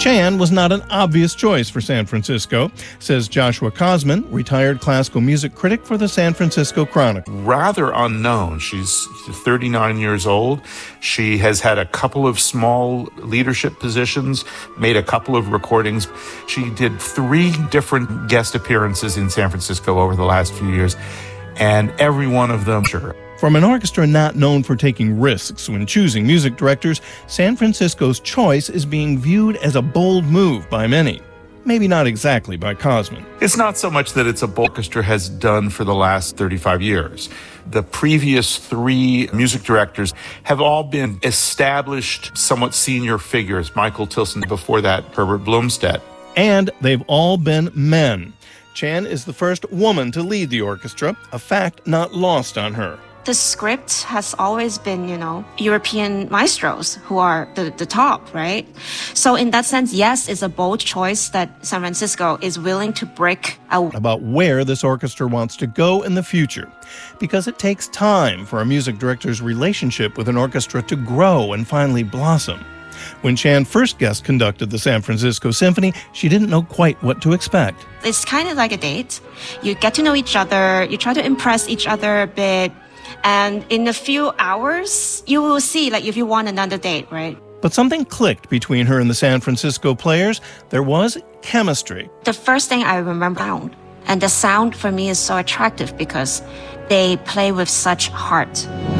Chan was not an obvious choice for San Francisco, says Joshua Cosman, retired classical music critic for the San Francisco Chronicle. Rather unknown. She's 39 years old. She has had a couple of small leadership positions, made a couple of recordings. She did 3 different guest appearances in San Francisco over the last few years, and every one of them, sure. From an orchestra not known for taking risks when choosing music directors, San Francisco's choice is being viewed as a bold move by many. Maybe not exactly by Cosman. It's not so much that it's a bold orchestra has done for the last 35 years. The previous 3 music directors have all been established, somewhat senior figures. Michael Tilson, before that, Herbert Blomstedt. And they've all been men. Chan is the first woman to lead the orchestra, a fact not lost on her. The script has always been, European maestros who are the top, right? So in that sense, yes, it's a bold choice that San Francisco is willing to break out. About where this orchestra wants to go in the future, because it takes time for a music director's relationship with an orchestra to grow and finally blossom. When Chan first guest conducted the San Francisco Symphony, she didn't know quite what to expect. It's kind of like a date. You get to know each other, you try to impress each other a bit, and in a few hours, you will see if you want another date, right? But something clicked between her and the San Francisco players. There was chemistry. The first thing I remember, sound. And the sound for me is so attractive because they play with such heart.